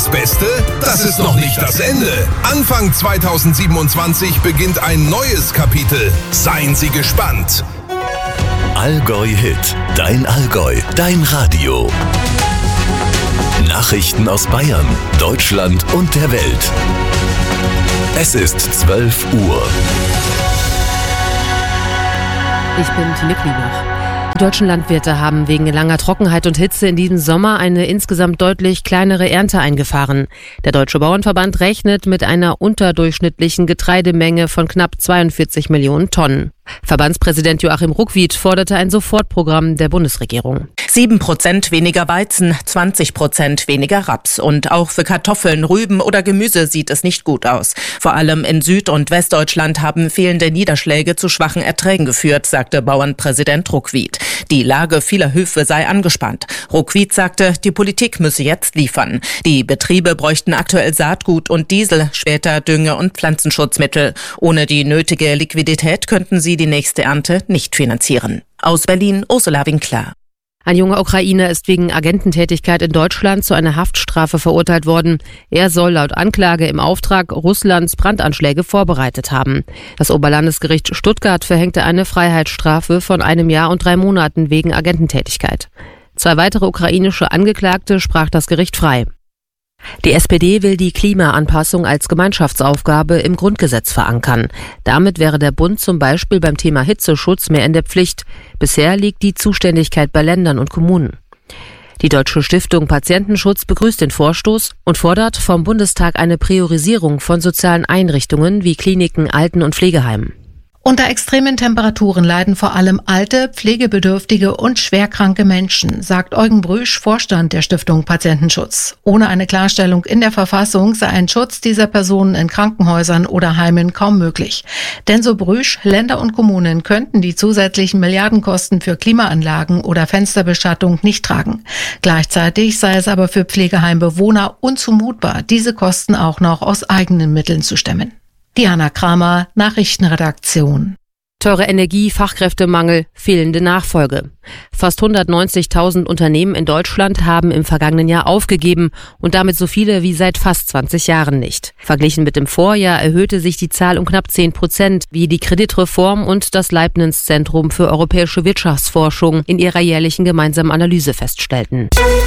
das Beste? Das ist noch nicht das Ende. Anfang 2027 beginnt ein neues Kapitel. Seien Sie gespannt. Allgäu Hit, dein Allgäu, dein Radio. Nachrichten aus Bayern, Deutschland und der Welt. Es ist 12 Uhr. Ich bin Tine Kliebach. Die deutschen Landwirte haben wegen langer Trockenheit und Hitze in diesem Sommer eine insgesamt deutlich kleinere Ernte eingefahren. Der Deutsche Bauernverband rechnet mit einer unterdurchschnittlichen Getreidemenge von knapp 42 Millionen Tonnen. Verbandspräsident Joachim Ruckwied forderte ein Sofortprogramm der Bundesregierung. 7% weniger Weizen, 20% weniger Raps. Und auch für Kartoffeln, Rüben oder Gemüse sieht es nicht gut aus. Vor allem in Süd- und Westdeutschland haben fehlende Niederschläge zu schwachen Erträgen geführt, sagte Bauernpräsident Ruckwied. Die Lage vieler Höfe sei angespannt. Ruckwied sagte, die Politik müsse jetzt liefern. Die Betriebe bräuchten aktuell Saatgut und Diesel, später Dünge- und Pflanzenschutzmittel. Ohne die nötige Liquidität könnten sie die nächste Ernte nicht finanzieren. Aus Berlin, Ursula Winkler. Ein junger Ukrainer ist wegen Agententätigkeit in Deutschland zu einer Haftstrafe verurteilt worden. Er soll laut Anklage im Auftrag Russlands Brandanschläge vorbereitet haben. Das Oberlandesgericht Stuttgart verhängte eine Freiheitsstrafe von 1 Jahr und 3 Monaten wegen Agententätigkeit. 2 weitere ukrainische Angeklagte sprach das Gericht frei. Die SPD will die Klimaanpassung als Gemeinschaftsaufgabe im Grundgesetz verankern. Damit wäre der Bund zum Beispiel beim Thema Hitzeschutz mehr in der Pflicht. Bisher liegt die Zuständigkeit bei Ländern und Kommunen. Die Deutsche Stiftung Patientenschutz begrüßt den Vorstoß und fordert vom Bundestag eine Priorisierung von sozialen Einrichtungen wie Kliniken, Alten- und Pflegeheimen. Unter extremen Temperaturen leiden vor allem alte, pflegebedürftige und schwerkranke Menschen, sagt Eugen Brüsch, Vorstand der Stiftung Patientenschutz. Ohne eine Klarstellung in der Verfassung sei ein Schutz dieser Personen in Krankenhäusern oder Heimen kaum möglich. Denn so Brüsch, Länder und Kommunen könnten die zusätzlichen Milliardenkosten für Klimaanlagen oder Fensterbeschattung nicht tragen. Gleichzeitig sei es aber für Pflegeheimbewohner unzumutbar, diese Kosten auch noch aus eigenen Mitteln zu stemmen. Diana Kramer, Nachrichtenredaktion. Teure Energie, Fachkräftemangel, fehlende Nachfolge. Fast 190.000 Unternehmen in Deutschland haben im vergangenen Jahr aufgegeben und damit so viele wie seit fast 20 Jahren nicht. Verglichen mit dem Vorjahr erhöhte sich die Zahl um knapp 10%, wie die Kreditreform und das Leibniz-Zentrum für europäische Wirtschaftsforschung in ihrer jährlichen gemeinsamen Analyse feststellten.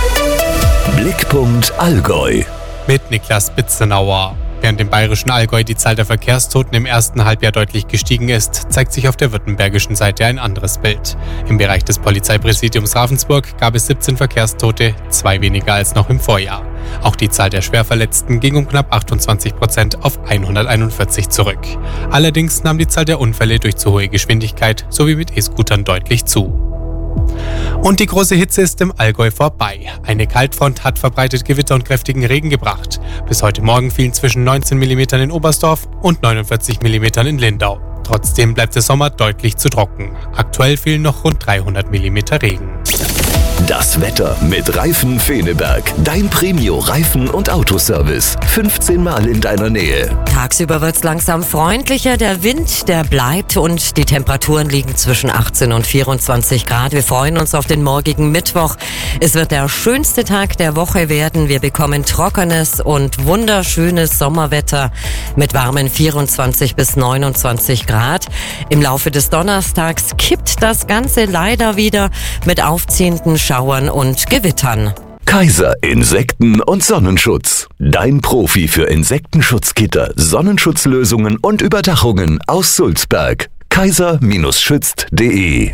Blickpunkt Allgäu. Mit Niklas Bitzenauer. Während im bayerischen Allgäu die Zahl der Verkehrstoten im ersten Halbjahr deutlich gestiegen ist, zeigt sich auf der württembergischen Seite ein anderes Bild. Im Bereich des Polizeipräsidiums Ravensburg gab es 17 Verkehrstote, 2 weniger als noch im Vorjahr. Auch die Zahl der Schwerverletzten ging um knapp 28% auf 141 zurück. Allerdings nahm die Zahl der Unfälle durch zu hohe Geschwindigkeit sowie mit E-Scootern deutlich zu. Und die große Hitze ist im Allgäu vorbei. Eine Kaltfront hat verbreitet Gewitter und kräftigen Regen gebracht. Bis heute Morgen fielen zwischen 19 mm in Oberstdorf und 49 mm in Lindau. Trotzdem bleibt der Sommer deutlich zu trocken. Aktuell fehlen noch rund 300 mm Regen. Das Wetter mit Reifen Feneberg. Dein Premio-Reifen- und Autoservice. 15 Mal in deiner Nähe. Tagsüber wird's langsam freundlicher. Der Wind, der bleibt und die Temperaturen liegen zwischen 18 und 24 Grad. Wir freuen uns auf den morgigen Mittwoch. Es wird der schönste Tag der Woche werden. Wir bekommen trockenes und wunderschönes Sommerwetter mit warmen 24 bis 29 Grad. Im Laufe des Donnerstags kippt das Ganze leider wieder mit aufziehenden Schauern und Gewittern. Kaiser Insekten- und Sonnenschutz. Dein Profi für Insektenschutzgitter, Sonnenschutzlösungen und Überdachungen aus Sulzberg. kaiser-schützt.de.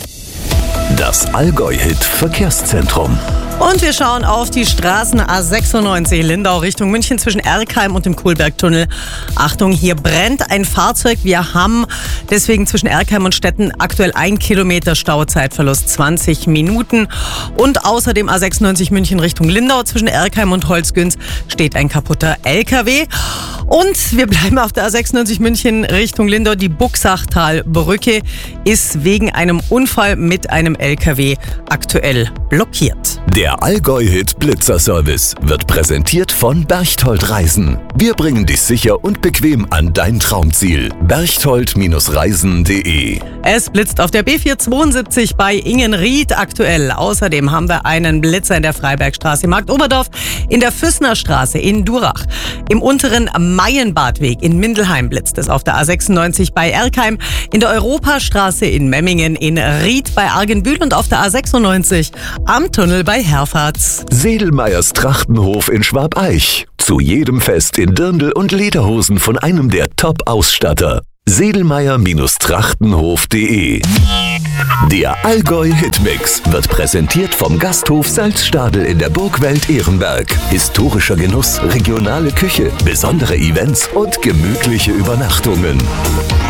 Das Allgäu-Hit Verkehrszentrum. Und wir schauen auf die Straßen A96 Lindau Richtung München zwischen Erkheim und dem Kohlbergtunnel. Achtung, hier brennt ein Fahrzeug. Wir haben deswegen zwischen Erkheim und Stetten aktuell 1 Kilometer Stauzeitverlust, 20 Minuten. Und außerdem A96 München Richtung Lindau zwischen Erkheim und Holzgünz steht ein kaputter LKW. Und wir bleiben auf der A96 München Richtung Lindau. Die Buxachtalbrücke ist wegen einem Unfall mit einem LKW aktuell blockiert. Der Allgäu-Hit Blitzer-Service wird präsentiert von Berchtold Reisen. Wir bringen dich sicher und bequem an dein Traumziel. Berchtold-reisen.de. Es blitzt auf der B472 bei Ingenried aktuell. Außerdem haben wir einen Blitzer in der Freibergstraße in Marktoberdorf, in der Füssnerstraße in Durach. Im unteren Maienbadweg in Mindelheim blitzt es auf der A96 bei Erkheim, in der Europastraße in Memmingen, in Ried bei Argenbühl und auf der A96 am Tunnel bei Herfahrt. Sedelmeyers Trachtenhof in Schwabeich. Zu jedem Fest in Dirndl und Lederhosen von einem der Top-Ausstatter. Sedelmeyer-Trachtenhof.de. Der Allgäu-Hitmix wird präsentiert vom Gasthof Salzstadel in der Burgwelt Ehrenberg. Historischer Genuss, regionale Küche, besondere Events und gemütliche Übernachtungen.